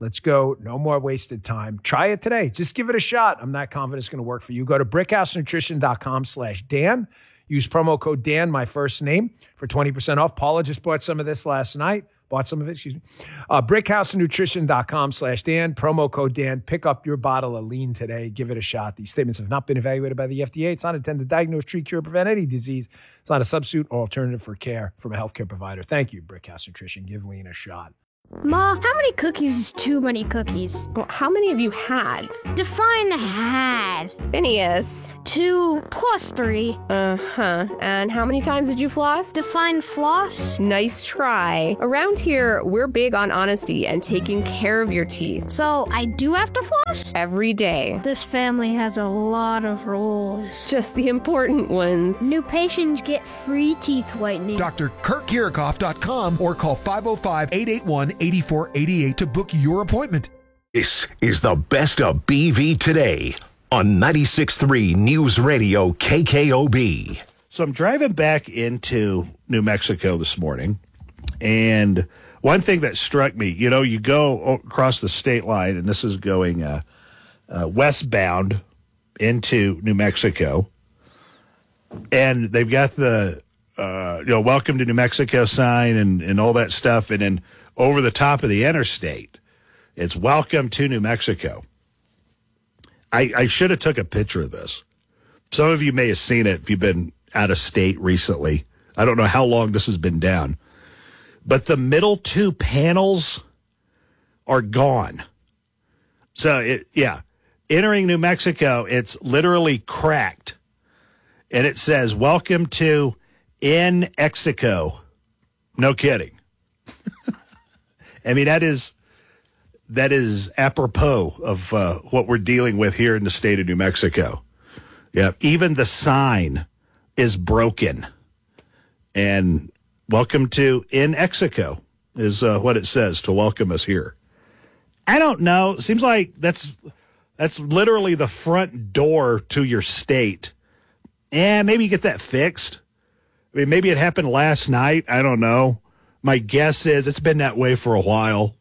Let's go. No more wasted time. Try it today. Just give it a shot. I'm not confident it's going to work for you. Go to brickhousenutrition.com slash Dan. Use promo code Dan, my first name, for twenty percent off. Paula just bought some of this last night. Bought some of it, excuse me. Uh, brickhousenutrition.com slash Dan. Promo code Dan. Pick up your bottle of lean today. Give it a shot. These statements have not been evaluated by the F D A. It's not intended to diagnose, treat, cure, prevent any disease. It's not a substitute or alternative for care from a healthcare provider. Thank you, Brickhouse Nutrition. Give lean a shot. Ma, how many cookies is too many cookies? Well, how many have you had? Define had. Phineas. Two plus three. Uh-huh. And how many times did you floss? Define floss. Nice try. Around here, we're big on honesty and taking care of your teeth. So I do have to floss? Every day. This family has a lot of rules. Just the important ones. New patients get free teeth whitening. D R Kirk Kirikoff dot com or call five oh five, eight eight one, eight four eight eight to book your appointment. This is the best of B V today on ninety-six point three News Radio K K O B. So I'm driving back into New Mexico this morning, and one thing that struck me, you know, you go across the state line, and this is going uh, uh, westbound into New Mexico, and they've got the, uh, you know, welcome to New Mexico sign and, and all that stuff, and then over the top of the interstate, it's welcome to New Mexico. I, I should have took a picture of this. Some of you may have seen it if you've been out of state recently. I don't know how long this has been down. But the middle two panels are gone. So, it, yeah, entering New Mexico, it's literally cracked. And it says, welcome to in Mexico. No kidding. I mean, that is that is apropos of uh, what we're dealing with here in the state of New Mexico. Yeah, even the sign is broken. And welcome to in Mexico is uh, what it says to welcome us here. I don't know. Seems like that's that's literally the front door to your state. And maybe you get that fixed. I mean, maybe it happened last night. I don't know. My guess is it's been that way for a while.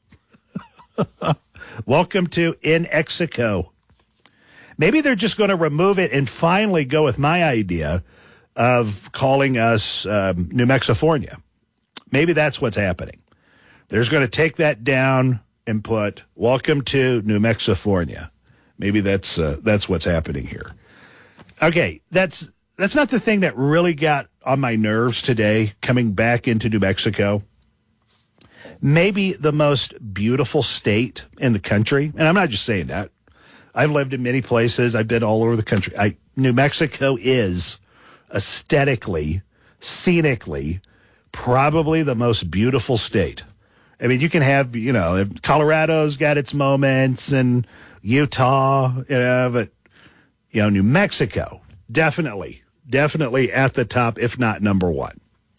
Welcome to in Mexico. Maybe they're just going to remove it and finally go with my idea of calling us um, New Mexifornia. Maybe that's what's happening. They're going to take that down and put welcome to New Mexifornia. Maybe that's uh, that's what's happening here. Okay, that's that's not the thing that really got on my nerves today coming back into New Mexico. Maybe the most beautiful state in the country, and I'm not just saying that. I've lived in many places. I've been all over the country. I, New Mexico is aesthetically, scenically, probably the most beautiful state. I mean, you can have, you know, Colorado's got its moments and Utah, you know, but, you know, New Mexico, definitely, definitely at the top, if not number one.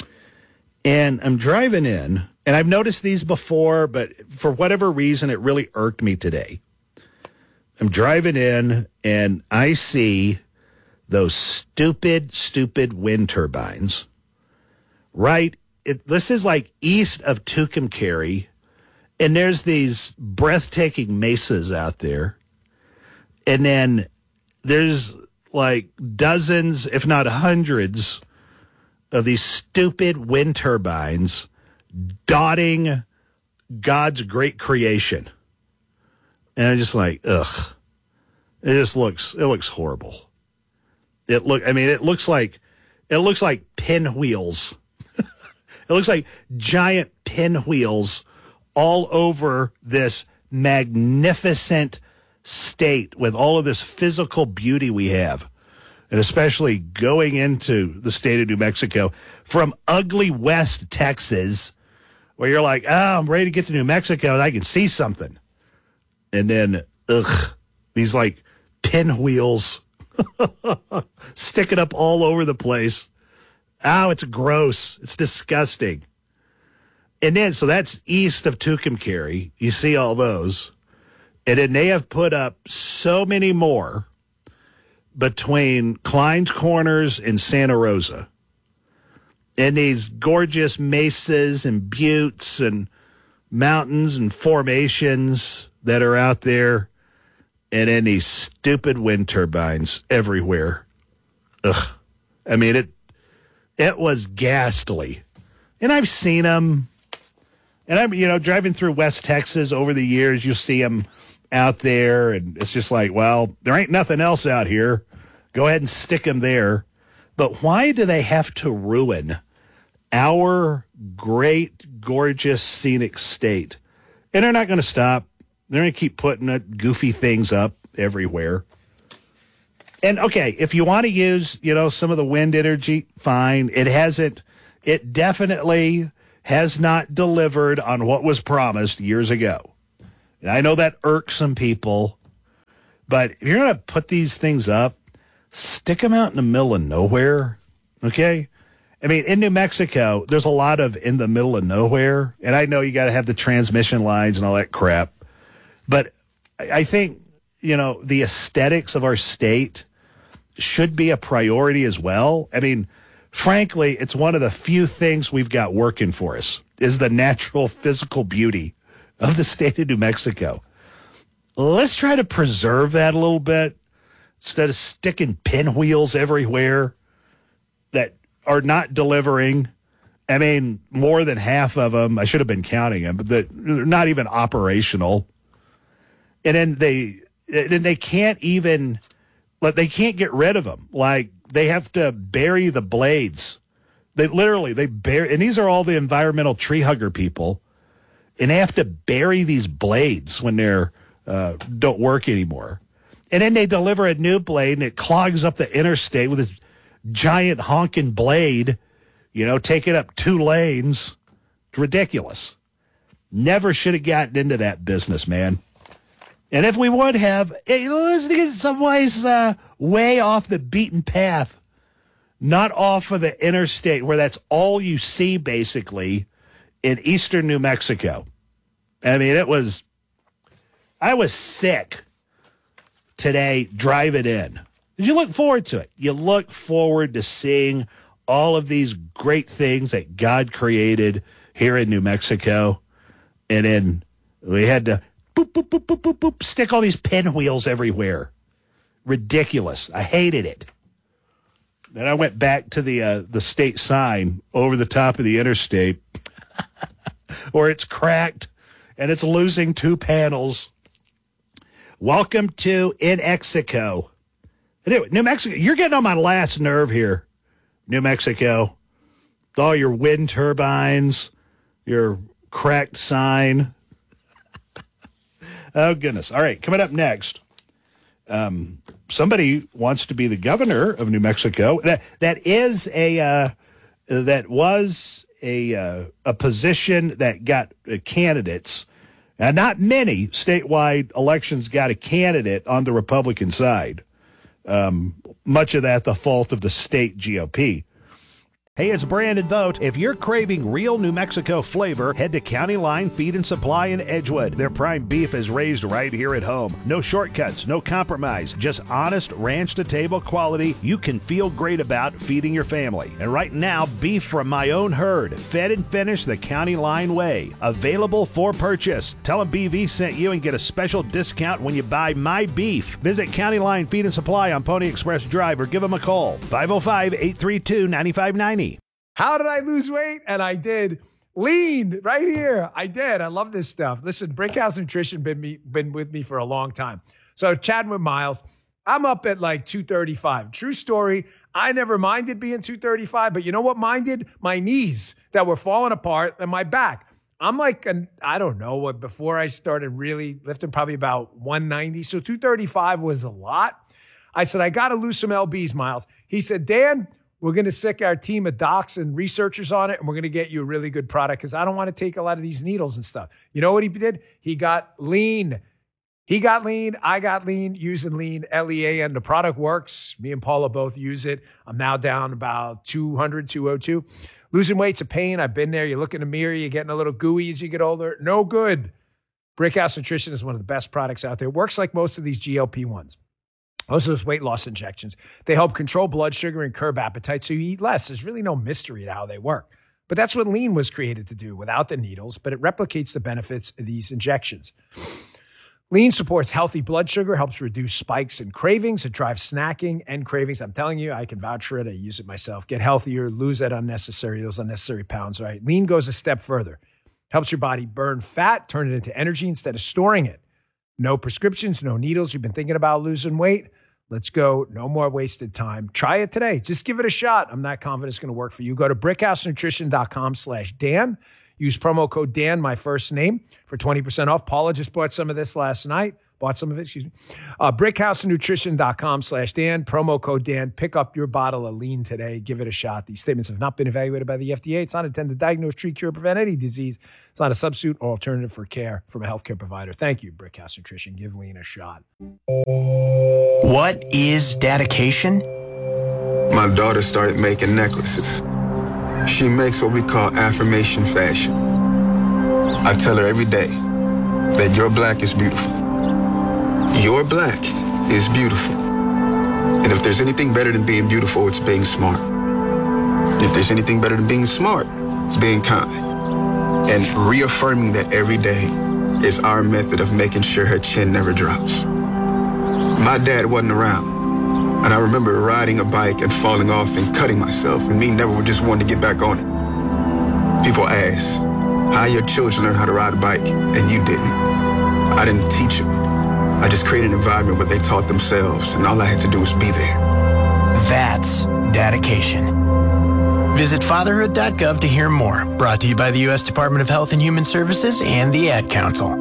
And I'm driving in, and I've noticed these before, but for whatever reason, it really irked me today. I'm driving in, and I see those stupid, stupid wind turbines, right? It, this is like east of Tucumcari, and there's these breathtaking mesas out there. And then there's like dozens, if not hundreds, of these stupid wind turbines dotting God's great creation. And I'm just like, ugh. It just looks, it looks horrible. It look, I mean, it looks like, it looks like pinwheels. It looks like giant pinwheels all over this magnificent state with all of this physical beauty we have. And especially going into the state of New Mexico from ugly West Texas, where you're like, oh, I'm ready to get to New Mexico and I can see something. And then, ugh, these like pinwheels sticking up all over the place. Oh, it's gross. It's disgusting. And then, so that's east of Tucumcari. You see all those. And then they have put up so many more between Klein's Corners and Santa Rosa. And these gorgeous mesas and buttes and mountains and formations that are out there, and then these stupid wind turbines everywhere. Ugh. I mean, it it was ghastly. And I've seen them. And I'm, you know, driving through West Texas over the years, you see them out there, and it's just like, well, there ain't nothing else out here. Go ahead and stick them there. But why do they have to ruin our great, gorgeous, scenic state? And they're not going to stop. They're going to keep putting uh, goofy things up everywhere. And, okay, if you want to use, you know, some of the wind energy, fine. It hasn't, it definitely has not delivered on what was promised years ago. And I know that irks some people, but if you're going to put these things up, stick them out in the middle of nowhere, okay? I mean, in New Mexico, there's a lot of in the middle of nowhere, and I know you got to have the transmission lines and all that crap, but I think, you know, the aesthetics of our state should be a priority as well. I mean, frankly, it's one of the few things we've got working for us is the natural physical beauty of the state of New Mexico. Let's try to preserve that a little bit instead of sticking pinwheels everywhere that are not delivering. I mean, more than half of them, I should have been counting them, but they're not even operational. And then they, and they can't even, like, they can't get rid of them. Like, they have to bury the blades. They literally, they bury, and these are all the environmental tree hugger people, and they have to bury these blades when they're, uh, don't work anymore. And then they deliver a new blade, and it clogs up the interstate with this giant honking blade, you know, taking up two lanes. It's ridiculous. Never should have gotten into that business, man. And if we would have, it was in some ways uh, way off the beaten path, not off of the interstate where that's all you see basically in eastern New Mexico. I mean, it was, I was sick today driving in. Did you look forward to it? You look forward to seeing all of these great things that God created here in New Mexico. And then we had to boop, boop, boop, boop, boop, boop, stick all these pinwheels everywhere. Ridiculous. I hated it. Then I went back to the uh, the state sign over the top of the interstate where it's cracked and it's losing two panels. Welcome to New Mexico. Anyway, New Mexico, you're getting on my last nerve here, New Mexico. With all your wind turbines, your cracked sign. Oh, goodness. All right, coming up next, um, somebody wants to be the governor of New Mexico. That that is a uh, that was a uh, a position that got uh, candidates. And not many statewide elections got a candidate on the Republican side. Um, much of that the fault of the state G O P. Hey, it's Brandon Vogt. If you're craving real New Mexico flavor, head to County Line Feed and Supply in Edgewood. Their prime beef is raised right here at home. No shortcuts, no compromise, just honest ranch-to-table quality you can feel great about feeding your family. And right now, beef from my own herd, fed and finished the County Line way. Available for purchase. Tell them B V sent you and get a special discount when you buy my beef. Visit County Line Feed and Supply on Pony Express Drive or give them a call. five oh five, eight three two, nine five nine zero. How did I lose weight? And I did. Lean right here. I did. I love this stuff. Listen, Brickhouse Nutrition been me been with me for a long time. So chatting with Miles, I'm up at like two thirty-five. True story. I never minded being two thirty-five, but you know what minded? My knees that were falling apart and my back. I'm like, an, I don't know, what before I started really lifting, probably about one ninety. So two thirty-five was a lot. I said, I got to lose some L Bs, Miles. He said, Dan, we're going to sick our team of docs and researchers on it, and we're going to get you a really good product because I don't want to take a lot of these needles and stuff. You know what he did? He got lean. He got lean. I got lean using lean, L E A N. The product works. Me and Paula both use it. I'm now down about two hundred, two oh two. Losing weight's a pain. I've been there. You look in the mirror. You're getting a little gooey as you get older. No good. Brickhouse Nutrition is one of the best products out there. It works like most of these G L P ones. Most of those weight loss injections, they help control blood sugar and curb appetite so you eat less. There's really no mystery to how they work. But that's what lean was created to do without the needles, but it replicates the benefits of these injections. Lean supports healthy blood sugar, helps reduce spikes and cravings. It drives snacking and cravings. I'm telling you, I can vouch for it. I use it myself. Get healthier, lose that unnecessary, those unnecessary pounds, right? Lean goes a step further. Helps your body burn fat, turn it into energy instead of storing it. No prescriptions, no needles. You've been thinking about losing weight? Let's go. No more wasted time. Try it today. Just give it a shot. I'm not confident it's going to work for you. Go to brickhousenutrition.com slash Dan. Use promo code Dan, my first name, for twenty percent off. Paula just bought some of this last night. Bought some of it, excuse me. Uh, brickhousenutrition.com slash Dan. Promo code Dan. Pick up your bottle of Lean today. Give it a shot. These statements have not been evaluated by the F D A. It's not intended to diagnose, treat, cure, prevent any disease. It's not a substitute or alternative for care from a healthcare provider. Thank you, Brickhouse Nutrition. Give Lean a shot. What is dedication? My daughter started making necklaces. She makes what we call affirmation fashion. I tell her every day that your black is beautiful. Your black is beautiful. And if there's anything better than being beautiful, it's being smart. If there's anything better than being smart, it's being kind. And reaffirming that every day is our method of making sure her chin never drops. My dad wasn't around. And I remember riding a bike and falling off and cutting myself, and me never just wanted to get back on it. People ask, how your children learn how to ride a bike, and you didn't. I didn't teach them. I just created an environment where they taught themselves, and all I had to do was be there. That's dedication. Visit fatherhood dot gov to hear more. Brought to you by the U S Department of Health and Human Services and the Ad Council.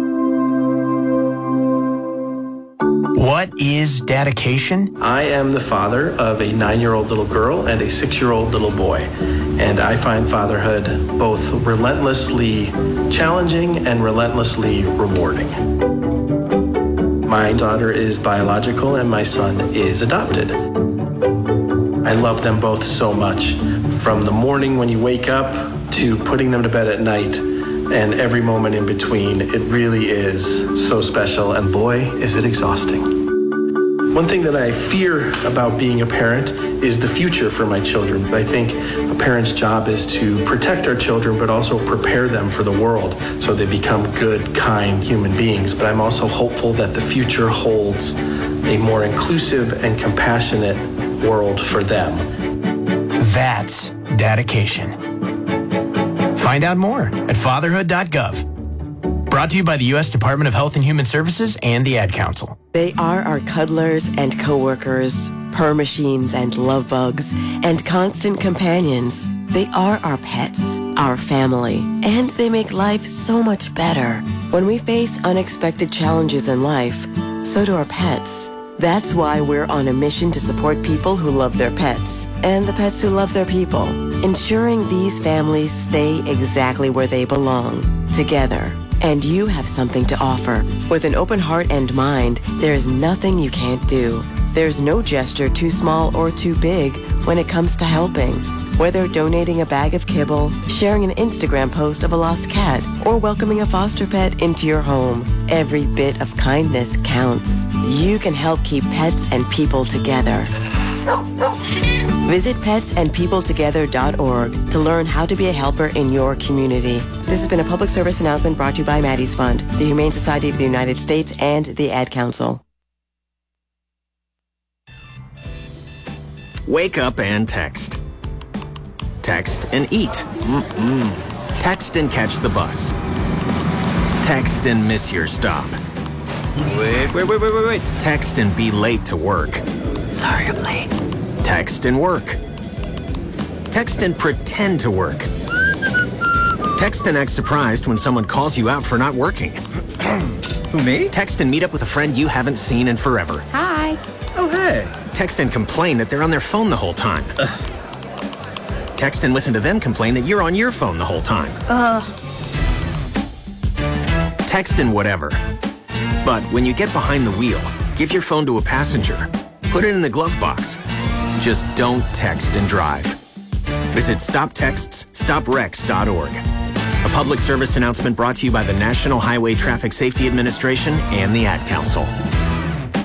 What is dedication? I am the father of a nine-year-old little girl and a six-year-old little boy. And I find fatherhood both relentlessly challenging and relentlessly rewarding. My daughter is biological and my son is adopted. I love them both so much. From the morning when you wake up to putting them to bed at night, and every moment in between, it really is so special, and boy, is it exhausting. One thing that I fear about being a parent is the future for my children. I think a parent's job is to protect our children, but also prepare them for the world so they become good, kind human beings. But I'm also hopeful that the future holds a more inclusive and compassionate world for them. That's dedication. Find out more at fatherhood dot gov. Brought to you by the U S Department of Health and Human Services and the Ad Council. They are our cuddlers and coworkers, purr machines and love bugs, and constant companions. They are our pets, our family, and they make life so much better. When we face unexpected challenges in life, so do our pets. That's why we're on a mission to support people who love their pets and the pets who love their people, ensuring these families stay exactly where they belong, together. And you have something to offer. With an open heart and mind, there is nothing you can't do. There's no gesture too small or too big when it comes to helping. Whether donating a bag of kibble, sharing an Instagram post of a lost cat, or welcoming a foster pet into your home, every bit of kindness counts. You can help keep pets and people together. Visit pets and people together dot org to learn how to be a helper in your community. This has been a public service announcement brought to you by Maddie's Fund, the Humane Society of the United States, and the Ad Council. Wake up and text. Text and eat. Mm-mm. Text and catch the bus. Text and miss your stop. Wait, wait, wait, wait, wait, wait. Text and be late to work. Sorry, I'm late. Text and work. Text and pretend to work. Text and act surprised when someone calls you out for not working. Who, me? Text and meet up with a friend you haven't seen in forever. Hi. Oh, hey. Text and complain that they're on their phone the whole time. Ugh. Text and listen to them complain that you're on your phone the whole time. Ugh. Text and whatever. But when you get behind the wheel, give your phone to a passenger. Put it in the glove box. Just don't text and drive. Visit stop texts stop wrecks dot org. A public service announcement brought to you by the National Highway Traffic Safety Administration and the Ad Council.